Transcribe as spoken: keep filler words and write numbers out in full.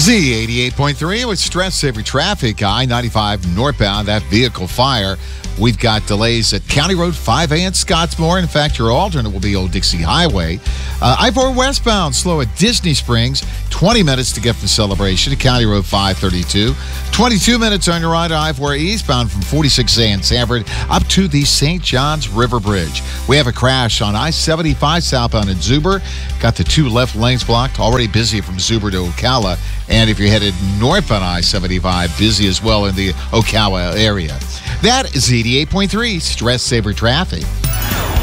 Z eighty-eight point three with Stress Saver Traffic. I ninety-five northbound, that vehicle fire. We've got delays at County Road five A in Scottsmore. In fact, your alternate will be Old Dixie Highway. Uh, I four westbound, slow at Disney Springs. twenty minutes to get from Celebration to County Road five thirty-two. twenty-two minutes on your right I four eastbound from forty-six A in Sanford up to the Saint Johns River Bridge. We have a crash on I seventy-five southbound in Zuber. Got the two left lanes blocked. Already busy from Zuber to Ocala. And if you're headed north on I seventy-five, busy as well in the Ocala area. That is eighty-eight point three Stress Saver Traffic.